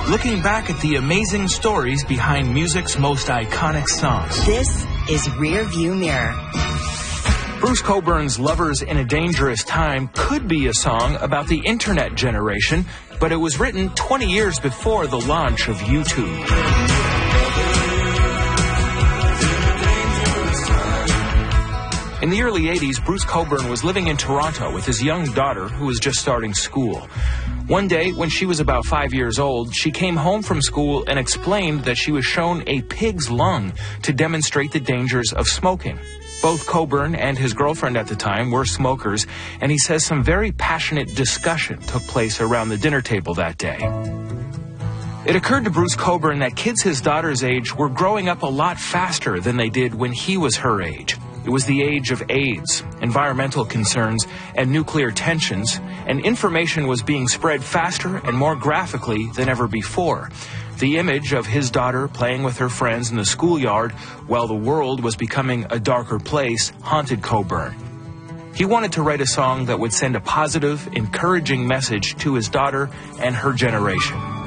looking back at the amazing stories behind music's most iconic songs. This is Rear View Mirror. Bruce Cockburn's Lovers in a Dangerous Time could be a song about the internet generation, but it was written 20 years before the launch of YouTube. In the early 80s, Bruce Cockburn was living in Toronto with his young daughter, who was just starting school. One day, when she was about 5 years old, she came home from school and explained that she was shown a pig's lung to demonstrate the dangers of smoking. Both Cockburn and his girlfriend at the time were smokers, and he says some very passionate discussion took place around the dinner table that day. It occurred to Bruce Cockburn that kids his daughter's age were growing up a lot faster than they did when he was her age. It was the age of AIDS, environmental concerns, and nuclear tensions, and information was being spread faster and more graphically than ever before. The image of his daughter playing with her friends in the schoolyard while the world was becoming a darker place haunted Cockburn. He wanted to write a song that would send a positive, encouraging message to his daughter and her generation.